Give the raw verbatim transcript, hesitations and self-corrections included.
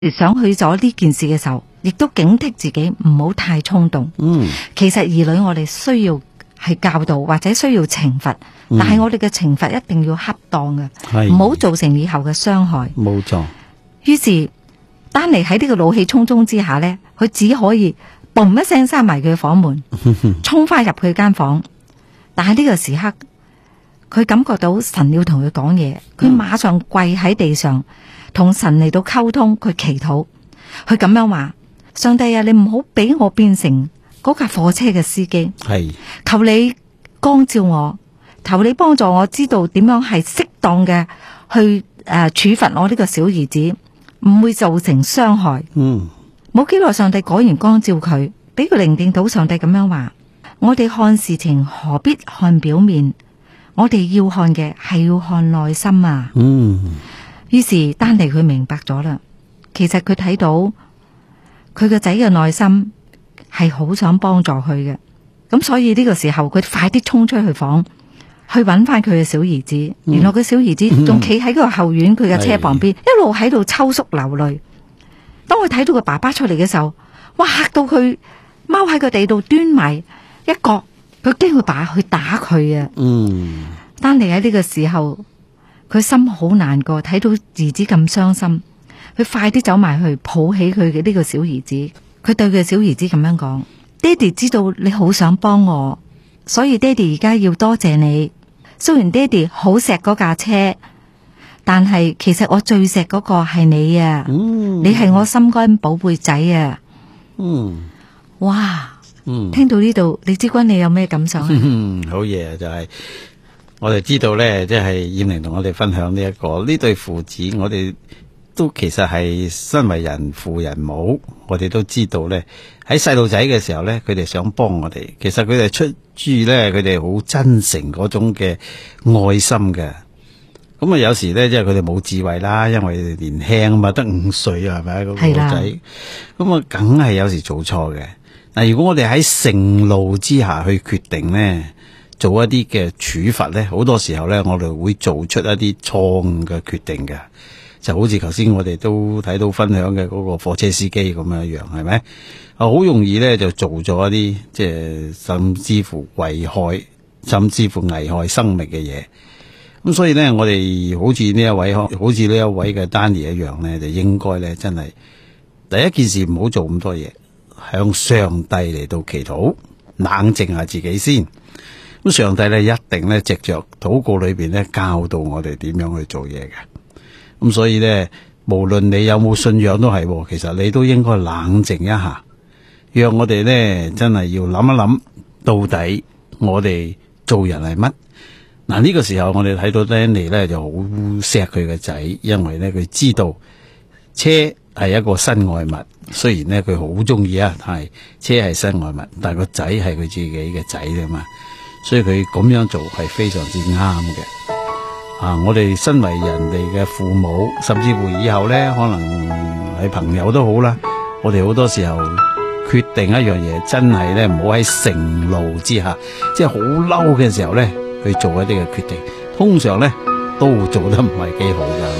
想去咗呢件事嘅時候，亦都警惕自己唔好太衝動。 嗯， 其實兒女我哋需要係教導或者需要懲罰， 嗯、 但係我哋嘅懲罰一定要恰當嘅，唔好造成以後嘅傷害。 冇錯。 於是丹尼喺呢個怒氣沖沖之下呢，佢只可以嘣一聲閂埋佢嘅房門，衝翻入佢間房。但係呢個時刻，佢感覺到神要同佢講嘢，佢馬上跪喺地上，同神嚟到溝通，佢祈禱，佢咁樣話：上帝啊，你唔好俾我變成嗰架貨車嘅司機， 係， 求你光照我，求你幫助我知道點樣係適當嘅去誒、呃、處罰我呢個小兒子，唔會造成傷害。 嗯， 冇幾耐，上帝果然光照佢，俾佢聆聽到上帝咁樣話：我哋看事情何必看表面，我哋要看嘅係要看內心啊。 嗯， 於是丹尼佢明白咗啦，其實佢睇到佢個仔嘅內心係好想幫助佢嘅，咁所以呢個時候佢快啲衝出去房去揾翻佢嘅小兒子。嗯、原來佢小兒子仲企喺個後院佢嘅車旁邊，嗯、一路喺度抽搐流淚。當佢睇到個爸爸出嚟嘅時候，哇，嚇到佢踎喺個地度端埋一角，佢驚佢爸去打佢啊！ 嗯， 丹尼喺呢個時候，佢心好難過，睇到兒子咁傷心，佢快啲走埋去抱起佢嘅呢個小兒子，佢對佢小兒子咁樣講：爹哋知道你好想幫我，所以爹哋而家要多謝你。雖然爹哋好錫嗰架車，但係其實我最錫嗰個係你啊！ 嗯、 你係我心肝寶貝仔啊！ 嗯， 哇！ 嗯， 聽到呢度，李之君你有咩感想啊？ 嗯，好嘢就係、是、我哋知道咧，即係燕玲同我哋分享呢、這、一個呢對父子，我哋都其實係身為人父人母，我哋都知道咧，喺細路仔嘅時候咧，佢哋想幫我哋，其實佢哋出於咧，佢哋好真誠嗰種嘅愛心嘅。咁啊，有時咧，即係佢哋冇智慧啦，因為年輕啊嘛，得五歲啊，係咪啊個仔？咁啊，梗係有時做錯嘅。嗱，如果我哋喺盛怒之下去決定咧，做一啲嘅處罰咧，好多時候咧，我哋會做出一啲錯誤嘅決定嘅，就好似頭先我哋都睇到分享嘅嗰個貨車司機咁樣一樣，係咪？啊，好容易咧就做咗一啲即係甚至乎危害，甚至乎危害生命嘅嘢。咁所以咧，我哋好似呢一位，好似呢一位嘅丹尼一樣咧，就應該咧真係第一件事唔好做咁多嘢。向上帝嚟到祈禱，冷靜下自己先。咁上帝咧一定咧藉着禱告裏邊咧教導我哋點樣去做嘢嘅。咁所以咧，無論你有冇信仰都係，其實你都應該冷靜一下，讓我哋咧真係要諗一諗，到底我哋做人係乜？嗱，呢個時候我哋睇到 Danny 咧就好錫佢嘅仔，因為咧佢知道車係一個身外物。雖然咧佢好中意啊，但係車係身外物，但係個仔係佢自己嘅仔啊嘛，所以佢咁樣做係非常之啱嘅。啊，我哋身為人哋嘅父母，甚至乎以後咧，可能係朋友都好啦，我哋好多時候決定一樣嘢，真係咧唔好喺盛怒之下，即係好嬲嘅時候咧去做一啲嘅決定，通常咧都做得唔係幾好噶。